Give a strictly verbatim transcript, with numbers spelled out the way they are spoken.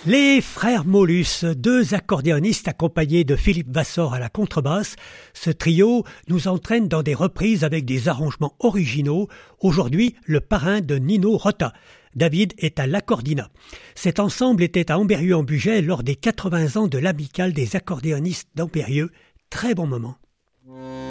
Les frères Mollus, deux accordéonistes accompagnés de Philippe Vassor à la contrebasse, ce trio nous entraîne dans des reprises avec des arrangements originaux, aujourd'hui le parrain de Nino Rota. David est à l'accordina. Cet ensemble était à Ambérieu-en-Bugey lors des quatre-vingts ans de l'amicale des accordéonistes d'Ambérieu. Très bon moment.